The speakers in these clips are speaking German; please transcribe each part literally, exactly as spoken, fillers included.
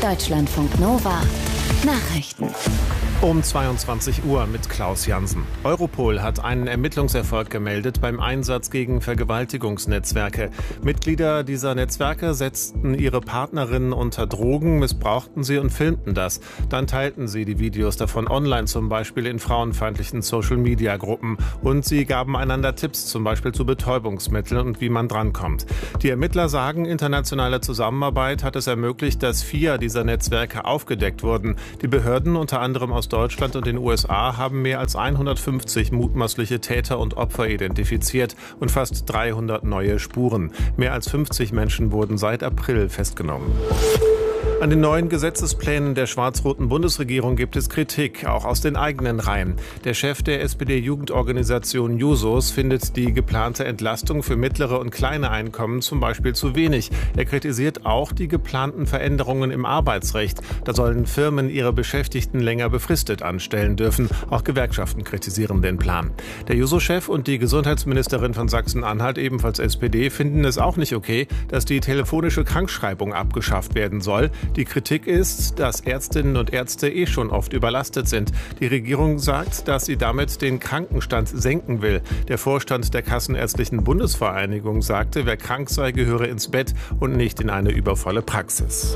Deutschlandfunk Nova Nachrichten. Um zweiundzwanzig Uhr mit Klaus Jansen. Europol hat einen Ermittlungserfolg gemeldet beim Einsatz gegen Vergewaltigungsnetzwerke. Mitglieder dieser Netzwerke setzten ihre Partnerinnen unter Drogen, missbrauchten sie und filmten das. Dann teilten sie die Videos davon online, zum Beispiel in frauenfeindlichen Social-Media-Gruppen. Und sie gaben einander Tipps, zum Beispiel zu Betäubungsmitteln und wie man drankommt. Die Ermittler sagen, internationale Zusammenarbeit hat es ermöglicht, dass vier dieser Netzwerke aufgedeckt wurden. Die Behörden, unter anderem aus Deutschland und den U S A, haben mehr als hundertfünfzig mutmaßliche Täter und Opfer identifiziert und fast dreihundert neue Spuren. Mehr als fünfzig Menschen wurden seit April festgenommen. An den neuen Gesetzesplänen der schwarz-roten Bundesregierung gibt es Kritik, auch aus den eigenen Reihen. Der Chef der S P D-Jugendorganisation Jusos findet die geplante Entlastung für mittlere und kleine Einkommen zum Beispiel zu wenig. Er kritisiert auch die geplanten Veränderungen im Arbeitsrecht. Da sollen Firmen ihre Beschäftigten länger befristet anstellen dürfen. Auch Gewerkschaften kritisieren den Plan. Der Juso-Chef und die Gesundheitsministerin von Sachsen-Anhalt, ebenfalls S P D, finden es auch nicht okay, dass die telefonische Krankschreibung abgeschafft werden soll. Die Kritik ist, dass Ärztinnen und Ärzte eh schon oft überlastet sind. Die Regierung sagt, dass sie damit den Krankenstand senken will. Der Vorstand der Kassenärztlichen Bundesvereinigung sagte, wer krank sei, gehöre ins Bett und nicht in eine übervolle Praxis.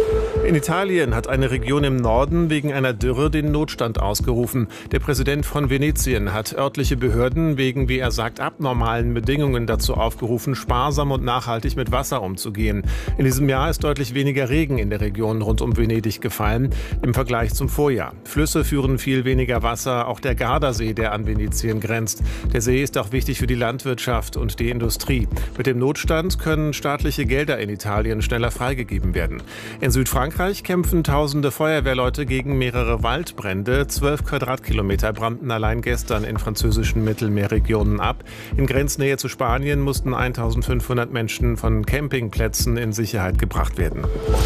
In Italien hat eine Region im Norden wegen einer Dürre den Notstand ausgerufen. Der Präsident von Venetien hat örtliche Behörden wegen, wie er sagt, abnormalen Bedingungen dazu aufgerufen, sparsam und nachhaltig mit Wasser umzugehen. In diesem Jahr ist deutlich weniger Regen in der Region rund um Venedig gefallen im Vergleich zum Vorjahr. Flüsse führen viel weniger Wasser, auch der Gardasee, der an Venetien grenzt. Der See ist auch wichtig für die Landwirtschaft und die Industrie. Mit dem Notstand können staatliche Gelder in Italien schneller freigegeben werden. In Südfrankreich kämpfen tausende Feuerwehrleute gegen mehrere Waldbrände. Zwölf Quadratkilometer brannten allein gestern in französischen Mittelmeerregionen ab. In Grenznähe zu Spanien mussten eintausendfünfhundert Menschen von Campingplätzen in Sicherheit gebracht werden.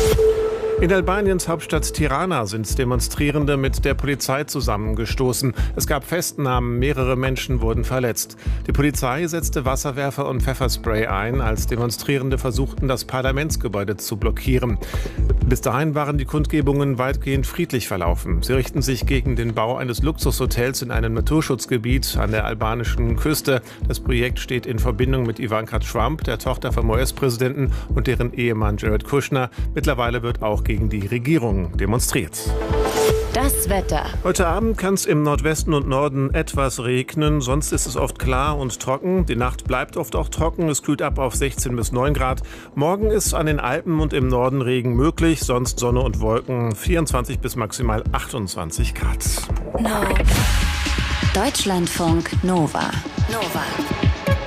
In Albaniens Hauptstadt Tirana sind Demonstrierende mit der Polizei zusammengestoßen. Es gab Festnahmen, mehrere Menschen wurden verletzt. Die Polizei setzte Wasserwerfer und Pfefferspray ein, als Demonstrierende versuchten, das Parlamentsgebäude zu blockieren. Bis dahin waren die Kundgebungen weitgehend friedlich verlaufen. Sie richten sich gegen den Bau eines Luxushotels in einem Naturschutzgebiet an der albanischen Küste. Das Projekt steht in Verbindung mit Ivanka Trump, der Tochter vom U S-Präsidenten, und deren Ehemann Jared Kushner. Mittlerweile wird auch gegen die Regierung demonstriert. Das Wetter. Heute Abend kann es im Nordwesten und Norden etwas regnen, sonst ist es oft klar und trocken. Die Nacht bleibt oft auch trocken, es kühlt ab auf sechzehn bis neun Grad. Morgen ist an den Alpen und im Norden Regen möglich, sonst Sonne und Wolken, vierundzwanzig bis maximal achtundzwanzig Grad. No. Deutschlandfunk Nova. Nova.